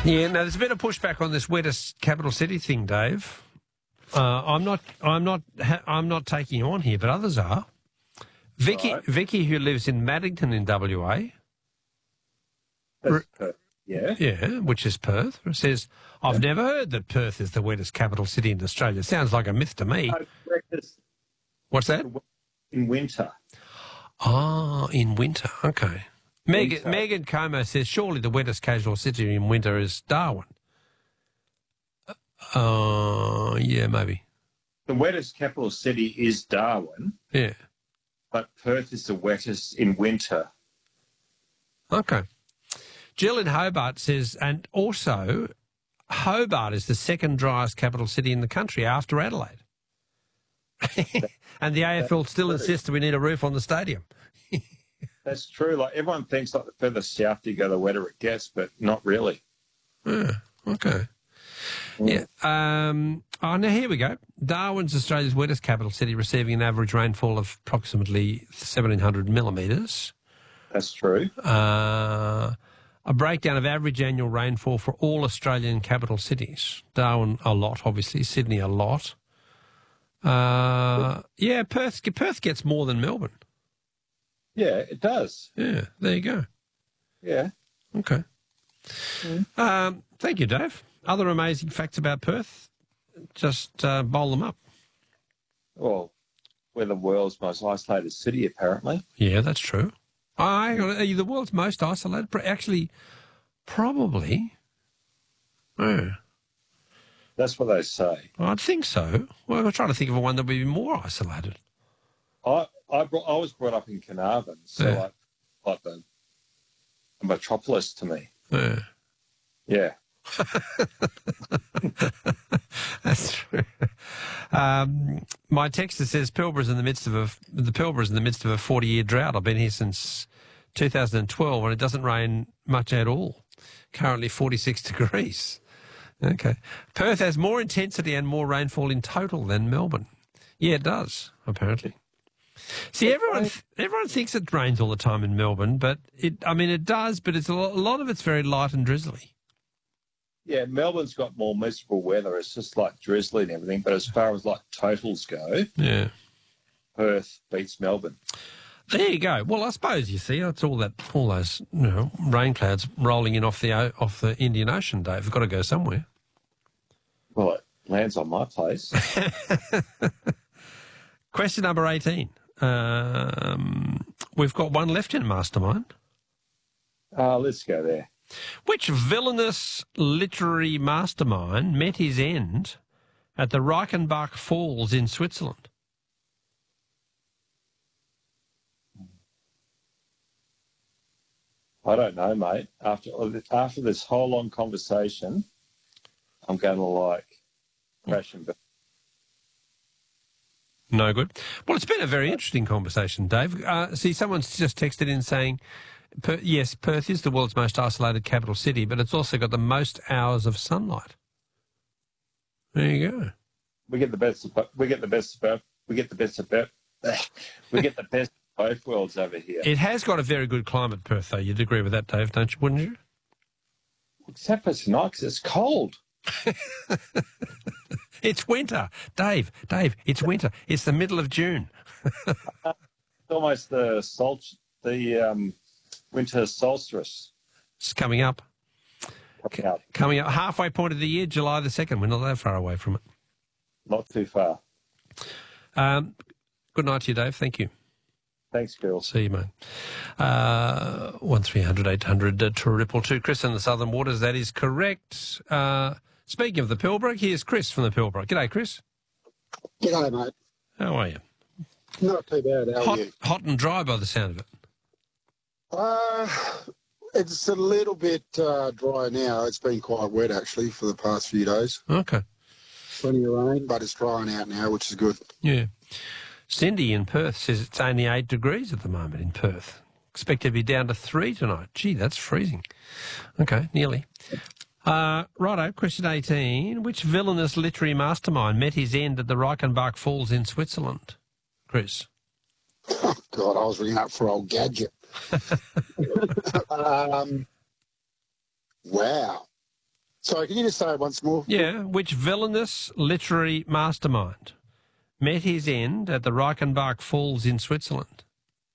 Yeah, now there's a bit of pushback on this wettest capital city thing, Dave. I'm not taking you on here, but others are. Vicky, who lives in Maddington in WA. That's Perth. Yeah. Yeah, which is Perth, says, I've never heard that Perth is the wettest capital city in Australia. Sounds like a myth to me. What's that? In winter. Ah, in winter. Okay. Megan Como says, surely the wettest casual city in winter is Darwin. Yeah, maybe. The wettest capital city is Darwin. Yeah. But Perth is the wettest in winter. Okay. Jill in Hobart says, and also Hobart is the second driest capital city in the country after Adelaide. And the AFL still insists that we need a roof on the stadium. That's true. Like everyone thinks like the further south you go, the wetter it gets, but not really. Yeah, okay. Yeah. Now here we go. Darwin's Australia's wettest capital city, receiving an average rainfall of approximately 1,700 millimetres. That's true. A breakdown of average annual rainfall for all Australian capital cities. Darwin a lot, obviously. Sydney a lot. Yeah, Perth gets more than Melbourne. Yeah, it does. Yeah, there you go. Yeah. Okay. Thank you, Dave. Other amazing facts about Perth? Just bowl them up. Well, we're the world's most isolated city, apparently. Yeah, that's true. Are you the world's most isolated? Actually, probably. Yeah. That's what they say. I'd think so. Well, I'm trying to think of one that would be more isolated. I was brought up in Carnarvon, so like the metropolis to me. Yeah. Yeah. That's true. My texter says Pilbara's in the midst of a 40-year drought. I've been here since 2012 and it doesn't rain much at all. Currently 46 degrees. Okay. Perth has more intensity and more rainfall in total than Melbourne. Yeah, it does, apparently. See, everyone thinks it rains all the time in Melbourne, but it does, but it's a lot of it's very light and drizzly. Yeah, Melbourne's got more miserable weather. It's just like drizzly and everything. But as far as like totals go, yeah, Perth beats Melbourne. There you go. Well, I suppose you see it's all those rain clouds rolling in off the Indian Ocean, Dave. They've got to go somewhere. Well, it lands on my place. Question number 18. We've got one left in Mastermind. Let's go there. Which villainous literary mastermind met his end at the Reichenbach Falls in Switzerland? I don't know, mate. After this whole long conversation, I'm going to crash and burn. No good. Well, it's been a very interesting conversation, Dave. See, someone's just texted in saying, yes, Perth is the world's most isolated capital city, but it's also got the most hours of sunlight. There you go. We get the best of both worlds over here. It has got a very good climate, Perth, though. You'd agree with that, Dave, wouldn't you? Except for tonight, because it's cold. It's winter, Dave, it's winter. It's the middle of June. It's almost the winter solstice. It's coming up. Coming up. Halfway point of the year, July the 2nd. We're not that far away from it. Not too far. Good night to you, Dave. Thank you. Thanks, Phil. See you, mate. 1300 800 222. Chris in the Southern Waters. That is correct. Speaking of the Pilbara, here's Chris from the Pilbara. G'day, Chris. G'day, mate. How are you? Not too bad. How are you? Hot and dry by the sound of it. It's a little bit dry now. It's been quite wet, actually, for the past few days. Okay. Plenty of rain, but it's drying out now, which is good. Yeah. Cindy in Perth says it's only 8 degrees at the moment in Perth. Expect to be down to 3 tonight. Gee, that's freezing. Okay, nearly. Righto, question 18. Which villainous literary mastermind met his end at the Reichenbach Falls in Switzerland? Chris. Oh, God, I was ringing up for old Gadget. Wow. Sorry, can you just say it once more? Yeah, which villainous literary mastermind met his end at the Reichenbach Falls in Switzerland?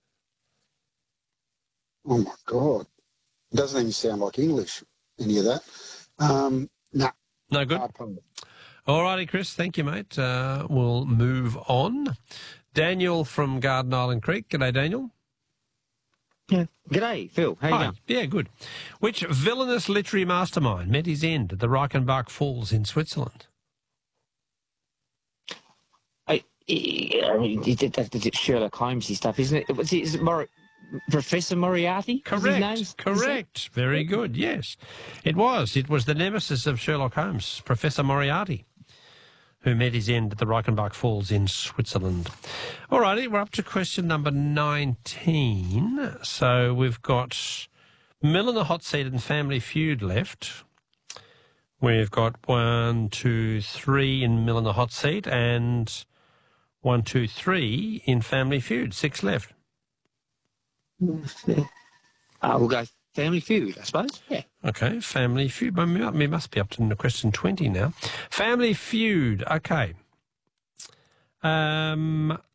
Oh, my God. It doesn't even sound like English, any of that. No. No good? All righty, Chris. Thank you, mate. We'll move on. Daniel from Garden Island Creek. G'day, Daniel. Yeah. G'day, Phil. How you going? Yeah, good. Which villainous literary mastermind met his end at the Reichenbach Falls in Switzerland? That's Sherlock Holmesy stuff, isn't it? Is it Professor Moriarty? Correct. Very good, yes. It was the nemesis of Sherlock Holmes, Professor Moriarty, who met his end at the Reichenbach Falls in Switzerland. All righty, we're up to question number 19. So we've got Mill in the Hot Seat and Family Feud left. We've got 1, 2, 3 in Mill in the Hot Seat and 1, 2, 3 in Family Feud. 6 left. We'll go Family Feud, I suppose. Yeah. Okay, Family Feud. We must be up to question 20 now. Family Feud. Okay.